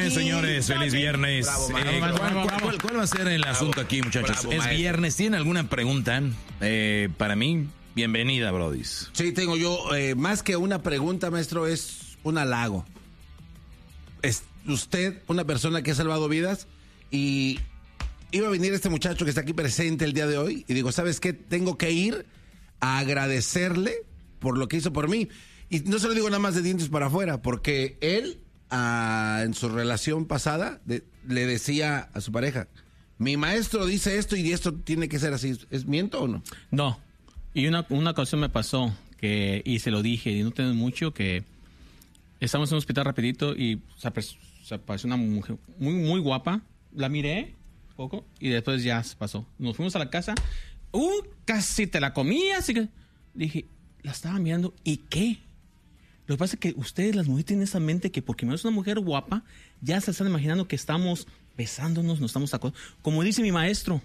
viernes, señores. Feliz viernes. Bravo, ¿Cuál va a ser el asunto aquí, muchachos? Bravo, es maestro. viernes. ¿Tienen alguna pregunta para mí? Bienvenida, brodis. Sí, tengo yo. Más que una pregunta, maestro, es un halago. Es usted una persona que ha salvado vidas y iba a venir este muchacho que está aquí presente el día de hoy y digo, ¿sabes qué? Tengo que ir a agradecerle por lo que hizo por mí. Y no se lo digo nada más de dientes para afuera, porque él, en su relación pasada, le decía a su pareja, mi maestro dice esto y esto tiene que ser así. ¿Es miento o no? No. Y una ocasión me pasó, y se lo dije, y no tengo mucho, que estamos en un hospital rapidito y se apareció una mujer muy, muy guapa. La miré poco y después ya se pasó. Nos fuimos a la casa. Casi te la comí, así que dije, la estaba mirando, ¿y qué? Lo que pasa es que ustedes, las mujeres, tienen esa mente que porque no es una mujer guapa, ya se están imaginando que estamos besándonos, nos estamos acordando. Como dice mi maestro,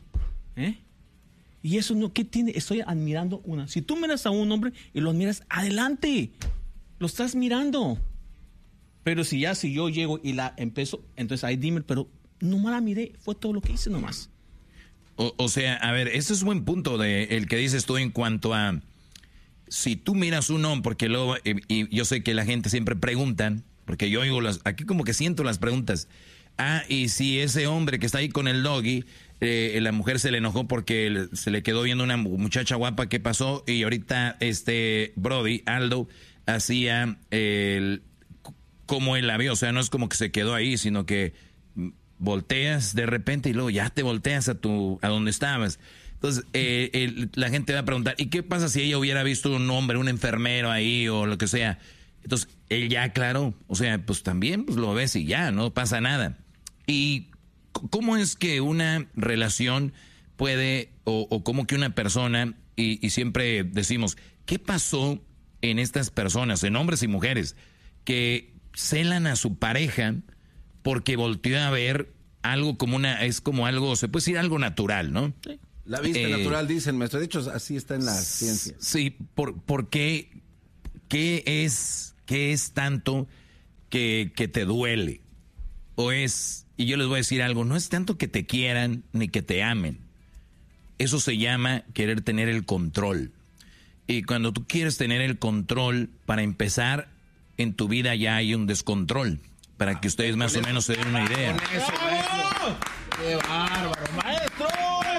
Y eso no, ¿qué tiene? Estoy admirando una. Si tú miras a un hombre y lo admiras, adelante. Lo estás mirando. Pero si yo llego y la empiezo, entonces ahí dime, pero nomás la miré, fue todo lo que hice nomás. O sea, a ver, ese es un buen punto el que dices tú en cuanto a si tú miras un hombre, porque luego, y yo sé que la gente siempre preguntan, porque yo oigo aquí como que siento las preguntas. Y si ese hombre que está ahí con el doggy, la mujer se le enojó porque se le quedó viendo una muchacha guapa, ¿qué pasó? Y ahorita Brody, Aldo, hacía como él la vio, o sea, no es como que se quedó ahí, sino que volteas de repente y luego ya te volteas a donde estabas. Entonces, la gente va a preguntar, ¿y qué pasa si ella hubiera visto un hombre, un enfermero ahí o lo que sea? Entonces, él ya aclaró, o sea, pues también pues lo ves y ya, no pasa nada. ¿Y cómo es que una relación puede, o cómo que una persona, y siempre decimos, ¿qué pasó en estas personas, en hombres y mujeres, que celan a su pareja porque volteó a ver algo como es como algo, se puede decir algo natural, ¿no? Sí. La vista natural, dicen, maestro. De hecho, así está en la ciencia. Sí, ¿por qué? ¿Qué es tanto que te duele? Y yo les voy a decir algo, no es tanto que te quieran ni que te amen. Eso se llama querer tener el control. Y cuando tú quieres tener el control, para empezar, en tu vida ya hay un descontrol. Para que ustedes más o menos se den una idea. Con eso, maestro. ¡Qué bárbaro, maestro!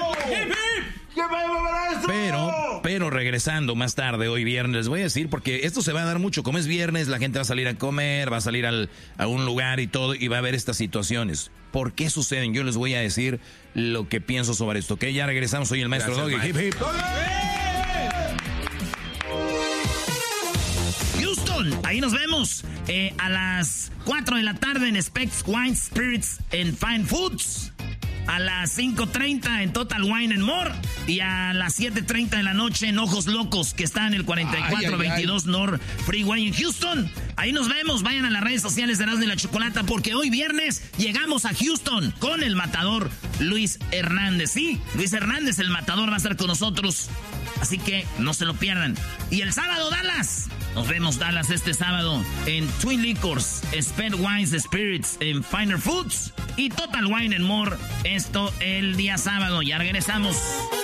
¡Qué bárbaro, maestro! Pero regresando más tarde, hoy viernes, les voy a decir, porque esto se va a dar mucho. Como es viernes, la gente va a salir a comer, va a salir a un lugar y todo, y va a haber estas situaciones. ¿Por qué suceden? Yo les voy a decir lo que pienso sobre esto. ¿Ok? Ya regresamos, soy el maestro Doggy. Hip, hip. Houston, ahí nos vemos a las 4 de la tarde en Specs Wine Spirits and Fine Foods. A las 5:30 en Total Wine and More. Y a las 7:30 de la noche en Ojos Locos, que está en el 4422 North Freeway en Houston. Ahí nos vemos. Vayan a las redes sociales de Erasmo y la Chocolata, porque hoy viernes llegamos a Houston con el matador Luis Hernández. Sí, Luis Hernández, el matador, va a estar con nosotros. Así que no se lo pierdan. Y el sábado, Dallas. Nos vemos, Dallas, este sábado en Twin Liquors, Sped Wines Spirits en Finer Foods y Total Wine and More. Esto el día sábado. Ya regresamos.